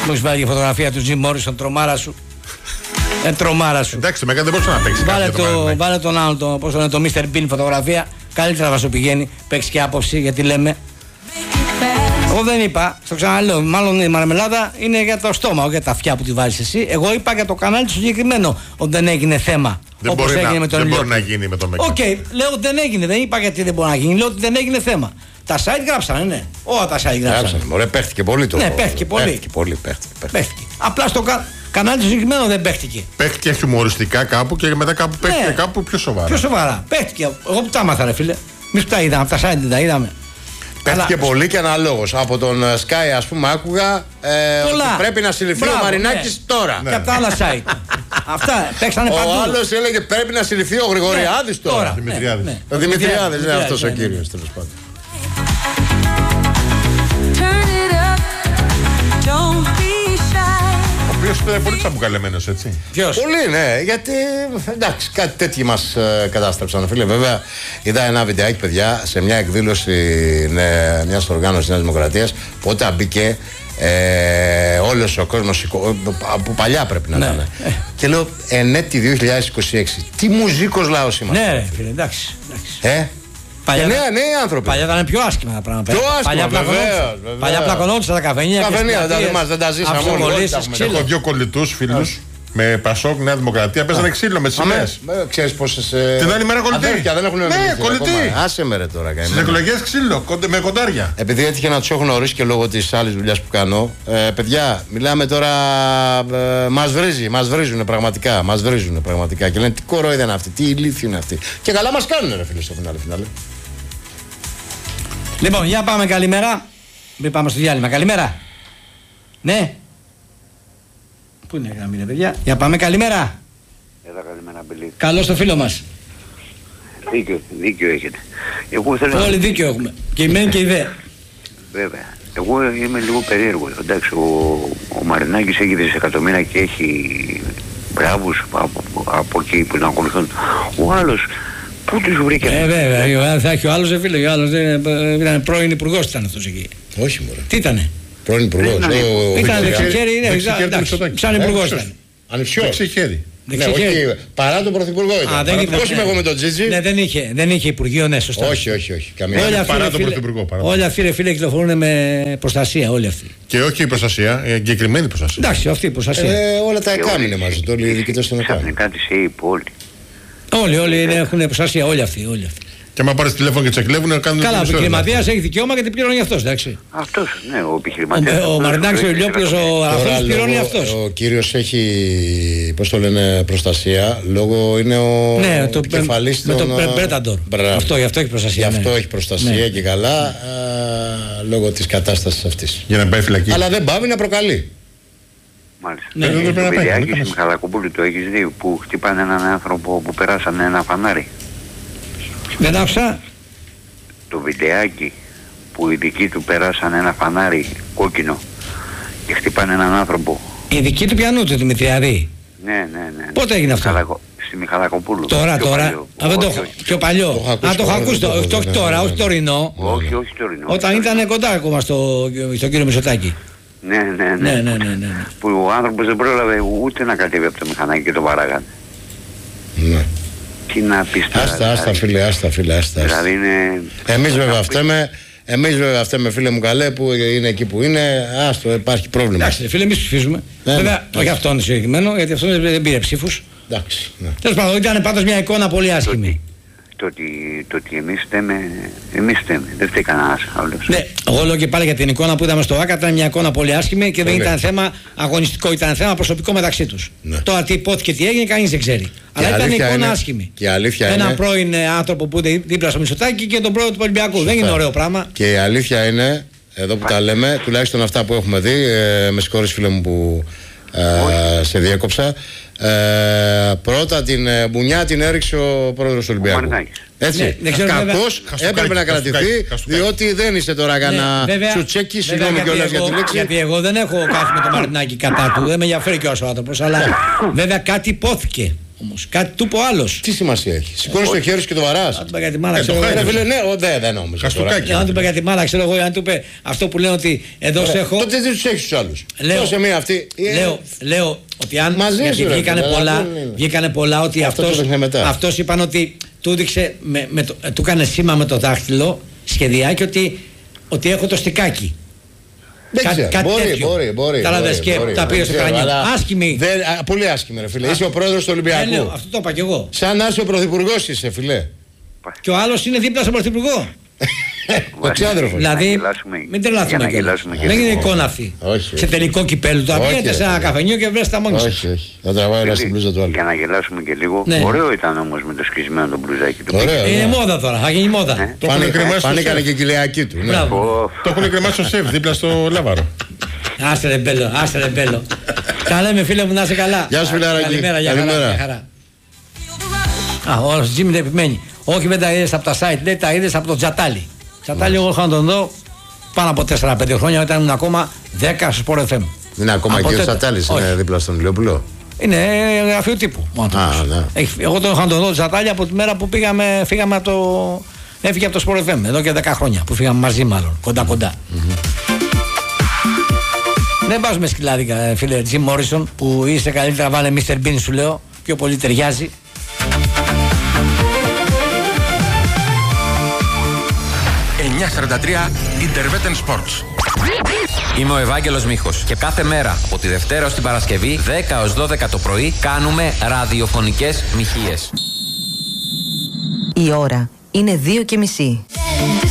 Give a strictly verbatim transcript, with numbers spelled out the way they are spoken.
Μου έχει βάλει και φωτογραφία του Jim Morrison, τρομάρα σου. Ε, τρομάρα σου. Εντάξει, μεγάλο δεν μπορούσε να παίξει. Βάλε, το, βάλε τον άλλο, το, πώς είναι, το μίστερ Bean φωτογραφία. Καλύτερα θα σου πηγαίνει. Παίξει και άποψη γιατί λέμε. Εγώ δεν είπα, στο ξαναλέω, μάλλον η μαρμελάδα είναι για το στόμα, όχι για τα αυτιά που τη βάζεις εσύ. Εγώ είπα για το κανάλι του συγκεκριμένο ότι δεν έγινε θέμα. Δεν, μπορεί να, με τον δεν μπορεί να γίνει με το Μέγκα. Οκ, okay, λέω ότι δεν έγινε, δεν είπα γιατί δεν μπορεί να γίνει, λέω ότι δεν έγινε θέμα. Τα site γράψανε, ναι. Όλα τα site γράψανε. Ωραία, παίχτηκε πολύ το. Ναι, παίχτηκε πολύ. Παίχτηκε πολύ, παίχτηκε, παίχτηκε. παίχτηκε. Απλά στο κα... κανάλι του συγκεκριμένο δεν παίχτηκε. Παίχτηκε χιουμοριστικά κάπου και μετά κάπου παίχτηκε ναι. κάπου πιο σοβαρά. Πιο σοβαρά. Παίχτηκε. Εγώ που τα άμαθα, ρε φίλε. Εμείς που τα είδαμε, από τα site δεν τα είδαμε. Παίχτηκε αλλά... πολύ και αναλόγως. Από τον Sky, ας πούμε, άκουγα ε, ότι πρέπει να συλληφθεί ο Μαρινάκης ναι. τώρα. Ναι. Και από τα άλλα site. Αυτά παίξανε παντού. Ο άλλος έλεγε πρέπει να συλληφθεί ο Γρηγοριάδης ναι. τώρα. Δημητριάδης. Ναι. Ο Δημητριάδης είναι αυτός ο κύριος, τέλος πάντων. Ο οποίος είναι πολύ τσαμπουκαλεμένος, έτσι. Ποιος? Πολύ, ναι, γιατί εντάξει, κάτι τέτοιοι μας ε, κατάστρεψαν, φίλε. Βέβαια, είδα ένα βιντεάκι, παιδιά, σε μια εκδήλωση ναι, μιας οργάνωσης Νέας Δημοκρατίας, που όταν μπήκε ε, όλος ο κόσμος, από παλιά πρέπει να ήταν. Ναι. Ε. Και λέω, εν έτη δύο χιλιάδες είκοσι έξι, τι μουζίκος λαός είμαστε. Ναι, φίλε, εντάξει. εντάξει. Ε? Παλιά, νέα, νέοι άνθρωποι. Παλιά ήταν πιο άσχημα τα πράγματα. Πιο άσχημα, βεβαίως. Παλιά πλακωνόντουσαν τα καφενεία. Καφενεία, δεν τα ζήσαμε όλοι. Έχω δύο κολλητούς φίλους με Πασόκ, Νέα Δημοκρατία. Παίζανε ξύλο με τις σημαίες. Ξέρεις πόσες. Την άλλη μέρα κολλητή. Δεν έχουν ναι, κολλητή. Άσε με ρε τώρα. Στις εκλογές ξύλο, με κοντάρια. Επειδή έτυχε να τους έχω γνωρίσει και λόγω της άλλης δουλειάς που κάνω. Παιδιά, μιλάμε τώρα. Μας βρίζει, μας βρίζουν πραγματικά. Μας βρίζουν πραγματικά. Και λένε τι κορόιδα είναι αυτή, τι ηλίθιοι είναι αυτή. Και καλά μας κάνουν ρε φίλε στο φινάλε. Λοιπόν, για πάμε καλημέρα. Μην πάμε στο διάλειμμα. Καλημέρα. Ναι. Πού είναι η γραμμή, ρε παιδιά. Για πάμε καλημέρα. Έλα καλημέρα, Μπελή. Καλώς το φίλο μας. Δίκιο, δίκιο έχετε. Εγώ θέλω όλοι να... δίκιο έχουμε. Και η μεν και η δε. Βέβαια. Εγώ είμαι λίγο περίεργο. Εντάξει, ο, ο Μαρινάκης έχει δισεκατομμύρια και έχει μπράβους από, από εκεί που τον ακολουθούν. Ο άλλος πού τους βρήκε. Ε, βέβαια. Θα έχει ο άλλος, φίλε. Ο άλλος ήταν πρώην υπουργός, ήταν αυτός εκεί. Όχι, μωρέ. Τι ήτανε. Πρώην υπουργός. Ήταν δεξιχέρι, σαν υπουργός ήταν. Ανιψιός. Δεξιχέρι. Ναι, όχι, παρά τον πρωθυπουργό ήταν. Α, δεν είμαι εγώ με τον Τζίτζι. Ναι, δεν είχε, δεν είχε υπουργείο, ναι, σωστά. Όχι, όχι, όχι. Καμία. Όλοι παρά τον πρωθυπουργό. Όλοι αυτοί, ρε φίλε, κυκλοφορούν με προστασία. Όλοι αυτοί. Και όχι η προστασία, η εγκεκριμένη προστασία. Εντάξει, αυτή η προστασία. Ε, όλα τα εκάμινε μαζί του. Όλοι οι διοικητές των εκάμινε. Κάτι σε υπόλοιπη. Όλοι, όλοι έχουν προστασία, όλοι αυτοί. Όλοι αυτοί. Και άμα πάρεις τηλέφωνο και τσεκλεύουν, κάνουν. Καλά, ο επιχειρηματίας έχει δικαίωμα και την πληρώνει αυτός, εντάξει. Αυτός, ναι, ο επιχειρηματίας. Ο, ο Μαρινάκης ο Ηλιόπουλος, ο Αραθρός πληρώνει αυτός. Ο κύριος έχει, πώς το λένε, προστασία, λόγω είναι ο ναι, το κεφαλής με τον Πρέταντορ. Αυτό, γι' αυτό έχει προστασία. Γι' αυτό ναι. έχει προστασία ναι. και καλά, α, λόγω της κατάστασης αυτής. Για να πάει φυλακή. Αλλά δεν πάει να προκαλεί. Μάλιστα. Ναι, ναι, το βιντεάκι στη Μιχαλακοπούλη το έχεις δει που χτυπάνε έναν άνθρωπο που περάσανε ένα φανάρι. Δεν άφησα. Το βιντεάκι που οι δικοί του περάσανε ένα φανάρι κόκκινο και χτυπάνε έναν άνθρωπο. Οι δικοί του πιανού του, Δημητριάδη. Ναι, ναι, ναι. Πότε έγινε αυτό? Μιχαλακο... Στη Μιχαλακοπούλου. Τώρα, πιο τώρα. Παλιό. Α, δεν το... όχι, πιο παλιό. Το Α, το έχω ακούσει. Όχι τώρα, όχι τωρινό. Όχι, όχι τωρινό. Όταν ήταν κοντά ακόμα στο, στον κύριο Μητσοτάκη. Ναι, ναι, ναι. ναι, ναι, ναι, ναι. Που ο άνθρωπος δεν πρόλαβε ούτε να κατέβει από το μηχανάκι και το παράγανε. Ναι. Τι να πεις τώρα. Άστα, άστα φίλε, άστα φίλε, άστα. Δηλαδή είναι... Εμείς βέβαια φταίμε, εμείς βέβαια φταίμε φίλε μου καλέ που είναι εκεί που είναι, άστο, υπάρχει πρόβλημα. Εντάξει φίλε, εμείς ψηφίζουμε. Ναι, βέβαια, όχι αυτόν συγκεκριμένο, γιατί αυτόν δεν πήρε ψήφους. Εντάξει. Ναι. Τέλος πάντων, ήταν πάντως μια εικόνα πολύ άσχημη. Το ότι, το ότι εμείς φταίμε, εμείς φταίμε, δεν φταίει κανένας άλλος. Ναι, εγώ λέω και πάλι για την εικόνα που είδαμε στο ΆΚΑ, ήταν μια εικόνα πολύ άσχημη και δεν ήταν θέμα αγωνιστικό, ήταν θέμα προσωπικό μεταξύ τους. Ναι. Τώρα τι υπόθηκε, τι έγινε, κανείς δεν ξέρει. Αλλά ήταν εικόνα είναι, άσχημη. Και αλήθεια Ένα είναι... πρώην άνθρωπο που είναι δίπλα στο Μητσοτάκη και τον πρόεδρο του Ολυμπιακού. Σωστά. Δεν είναι ωραίο πράγμα. Και η αλήθεια είναι, εδώ που τα λέμε, τουλάχιστον αυτά που έχουμε δει, ε, με συγχωρείς φίλε μου που ε, σε διέκοψα. Ε, πρώτα την ε, μπουνιά την έριξε ο πρόεδρος του Ολυμπιακού. Έτσι. Ναι, κακώς έπρεπε να κρατηθεί, διότι δεν είσαι τώρα κανένα ναι, τσουτσέκι, συγγνώμη κιόλας για τη λέξη. Γιατί εγώ δεν έχω κάθει με τον Μαρινάκη κατά του, δεν με ενδιαφέρει κιόλας ο άνθρωπος, αλλά βέβαια κάτι υπόθηκε. όμως. Κάτι του είπε ο άλλος. Τι σημασία έχει. Σηκώνει το χέρι και το βαρά. Αν του είπε για τη μάλα, ξέρω εγώ. Ναι, δεν δεν νόμιζα. Καστούκάκι. Αν του είπε για τη μάλα, ξέρω εγώ, αν του είπε αυτό που λένε ότι εδώ σε έχω. Τότε δεν του έχει του άλλου. Δώσε μία αυτή. Λέω, λέω ότι αν. Μαζί γιατί σου, ρε, βγήκανε φίλε, πολλά, αλλά δεν είναι. βγήκανε πολλά ότι Αυτό αυτός, το δείχνε μετά. αυτός είπαν ότι του έδειξε, με, με το, του έκανε σήμα με το δάχτυλο σχεδιάκι ότι, ότι έχω το στικάκι. Δεν Κα, ξέρω. κάτι Μπορεί, τέτοιο. μπορεί, μπορεί. Κατάλαβες και μπορεί, τα πήρε δεν στο ξέρω, κρανίο. αλλά Άσχημη. δεν- α, Πολύ άσχημη, ρε φίλε. Είσαι ο πρόεδρος του Δεν λέω, Ολυμπιακού. αυτό το είπα κι εγώ. Σαν να είσαι ο πρωθυπουργός είσαι, φιλέ. Και ο άλλος είναι δίπλα στον πρωθυπουργό. Ο ξάδερφος. Δηλαδή, γελάσουμε. μην Για τρελαθούμε να κιόλας. γελάσουμε και Δεν είναι λίγο. εικόνα αυτή. Όχι, Σε όχι. τελικό κυπέλου. Τώρα Όχι, πήγαινε ρε, σε ένα φίλε. καφενείο και βρες τα μόνοι σας. Όχι, όχι. Θα τραβάει ένα στην μπλούζα του άλλου. Για να γελάσουμε και λίγο. Ναι. Ωραίο ήταν όμως με το σκισμένο το μπλουζάκι του. Ωραίο. Είναι ναι. μόδα τώρα, θα γίνει μόδα. Ε. Το έχουν κρεμάσει στο Πάνε σεφ. και κοιλιακή του. ναι. Μπράβο. Ω, Το έχουν κρεμάσει στο σεφ δίπλα στο λάβαρο. Άσε ρε μπέλο, άσε ρε μπέλο. Τα λέμε φίλε μου, να είσαι καλά. Γεια σου, φιλαράκι. Καλημέρα, για χαρά, Καλημέρα. για χαρά. Α, ο άλλος Τζίμι επιμένει. Όχι δεν τα είδες από τα site, λέει τα είδες από το Τζατάλι. Τζατάλι εγώ είχα να τον δω πάνω από τέσσερα πέντε χρόνια όταν ήμουν ακόμα δέκα στο Sport εφ εμ. Είναι ακόμα Από εκεί ο τότε. Τσατάλης, Όχι. είναι δίπλα στον Ηλιοπουλό. Είναι γραφείο τύπου. ο άνθρωπος. Α, ναι. Έχει- Εγώ τον είχα να τον δω Τζατάλι από τη μέρα που πήγαμε, φύγαμε από το. Έφυγε από το Sport εφ εμ εδώ και δέκα χρόνια που φύγαμε μαζί, μάλλον κοντά κοντά. Δεν βάζουμε σκυλάδικα, ε, φίλε Τζιμ Μόρισον, που είσαι καλύτερα βάλε μίστερ Bean, σου λέω. Πιο πολύ ταιριάζει. εννιά σαράντα τρία Interveten Sports. Είμαι ο Ευάγγελος Μίχος και κάθε μέρα από τη Δευτέρα ως την Παρασκευή δέκα έως δώδεκα το πρωί κάνουμε ραδιοφωνικές μοιχείες. Η ώρα είναι δύο και μισή.